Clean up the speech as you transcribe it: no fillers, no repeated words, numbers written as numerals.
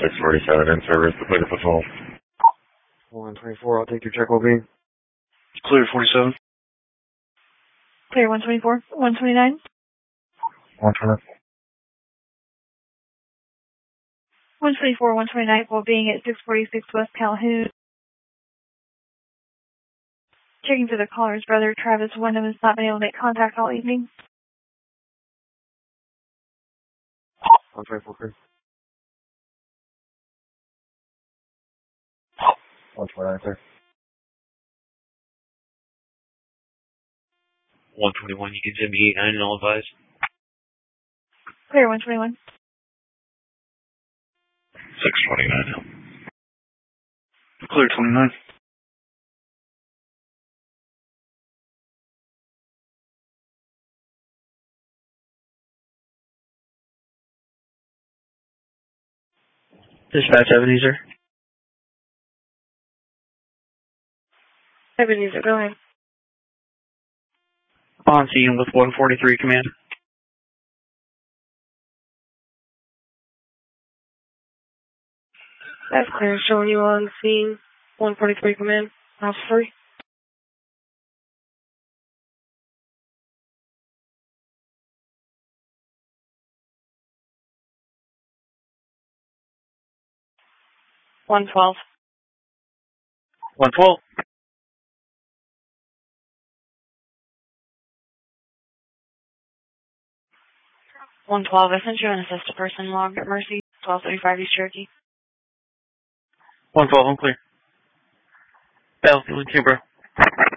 647 in service to clear patrol. 124, I'll take your check, OB. Clear 47. Clear 124, 129. 120. 124, 129, well being at 646 West Calhoun. Checking for the caller's brother, Travis Wyndham, has not been able to make contact all evening. 124, clear. 129, clear. 121, you can send me 89 and all advise. Clear 121. 629. Clear 29. Dispatch Ebenezer. Ebenezer, go ahead. On scene with 143 command. That's clear, showing you on scene. 143 command. House free. One 112. 112. I sent you an assisted person log at Mercy, 1235 East Cherokee. 112, I'm clear. Battlefield 2, bro.